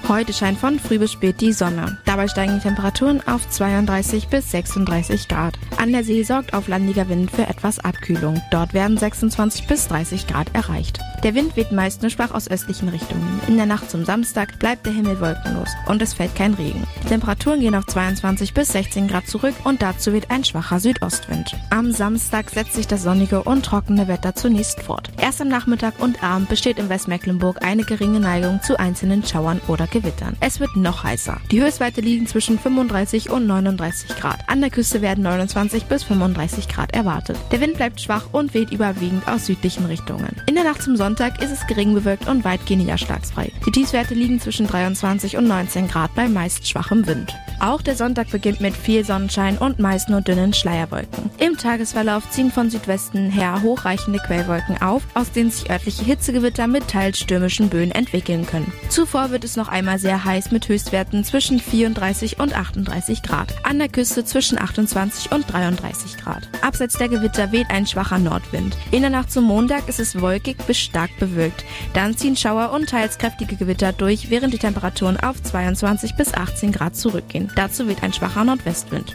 Heute scheint von früh bis spät die Sonne. Dabei steigen die Temperaturen auf 32 bis 36 Grad. An der See sorgt auflandiger Wind für etwas Abkühlung. Dort werden 26 bis 30 Grad erreicht. Der Wind weht meist nur schwach aus östlichen Richtungen. In der Nacht zum Samstag bleibt der Himmel wolkenlos und es fällt kein Regen. Die Temperaturen gehen auf 22 bis 16 Grad zurück und dazu weht ein schwacher Südostwind. Am Samstag setzt sich das sonnige und trockene Wetter zunächst fort. Erst am Nachmittag und Abend besteht in Westmecklenburg eine geringe Neigung zu einzelnen Schauern oder Gewittern. Es wird noch heißer. Die Höchstwerte liegen zwischen 35 und 39 Grad. An der Küste werden 29 bis 35 Grad erwartet. Der Wind bleibt schwach und weht überwiegend aus südlichen Richtungen. In der Nacht zum Sonntag ist es gering bewölkt und weitgehend niederschlagsfrei. Die Tiefstwerte liegen zwischen 23 und 19 Grad bei meist schwachem Wind. Auch der Sonntag beginnt mit viel Sonnenschein und meist nur dünnen Schleierwolken. Im Tagesverlauf ziehen von Südwesten her hochreichende Quellwolken auf, aus denen sich örtliche Hitzegewitter mit teils stürmischen Böen entwickeln können. Zuvor wird es noch einmal sehr heiß mit Höchstwerten zwischen 34 und 38 Grad. An der Küste zwischen 28 und 33 Grad. Abseits der Gewitter weht ein schwacher Nordwind. In der Nacht zum Montag ist es wolkig bis stark bewölkt. Dann ziehen Schauer und teils kräftige Gewitter durch, während die Temperaturen auf 22 bis 18 Grad zurückgehen. Dazu weht ein schwacher Nordwestwind.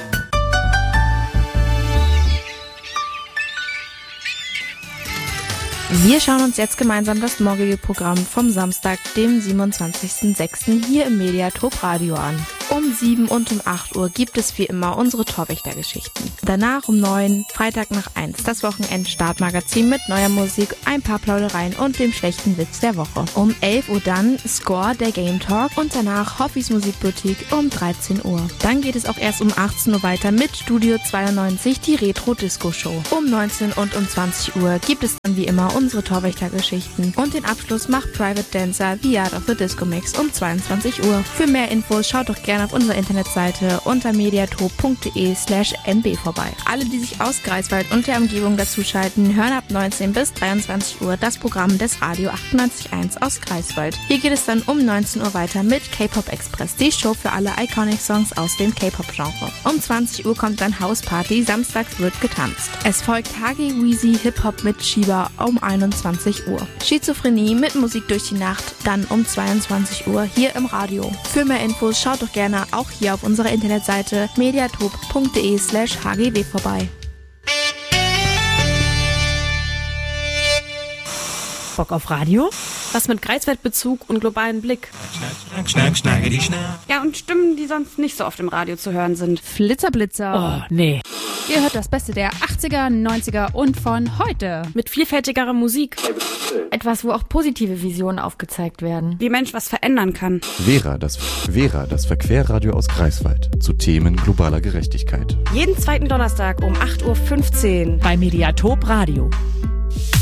Wir schauen uns jetzt gemeinsam das morgige Programm vom Samstag, dem 27.06. hier im Mediatop Radio an. Um 7 und um 8 Uhr gibt es wie immer unsere Torwächtergeschichten. Danach um 9, Freitag nach 1, das Wochenend-Startmagazin mit neuer Musik, ein paar Plaudereien und dem schlechten Witz der Woche. Um 11 Uhr dann Score, der Game Talk und danach Hoffis Musikboutique um 13 Uhr. Dann geht es auch erst um 18 Uhr weiter mit Studio 92, die Retro-Disco-Show. Um 19 und um 20 Uhr gibt es dann wie immer unsere Torwächtergeschichten. Und den Abschluss macht Private Dancer The Art of the Disco Mix um 22 Uhr. Für mehr Infos schaut doch gerne auf unserer Internetseite unter mediatop.de/mb vorbei. Alle, die sich aus Greifswald und der Umgebung dazuschalten, hören ab 19 bis 23 Uhr das Programm des Radio 98.1 aus Greifswald. Hier geht es dann um 19 Uhr weiter mit K-Pop Express, die Show für alle Iconic-Songs aus dem K-Pop-Genre. Um 20 Uhr kommt dann House Party, samstags wird getanzt. Es folgt Hagi Weezy Hip-Hop mit Shiba um 21 Uhr. Schizophrenie mit Musik durch die Nacht, dann um 22 Uhr hier im Radio. Für mehr Infos schaut doch gerne auch hier auf unserer Internetseite mediatop.de/hgw vorbei. Bock auf Radio? Was mit Greifswald-Bezug und globalen Blick. Ja, und Stimmen, die sonst nicht so oft im Radio zu hören sind. Flitzer. Oh, nee. Ihr hört das Beste der 80er, 90er und von heute. Mit vielfältigerer Musik. Etwas, wo auch positive Visionen aufgezeigt werden. Wie Mensch was verändern kann. Vera, das Verquerradio aus Greifswald zu Themen globaler Gerechtigkeit. Jeden zweiten Donnerstag um 8.15 Uhr bei Mediatop Radio.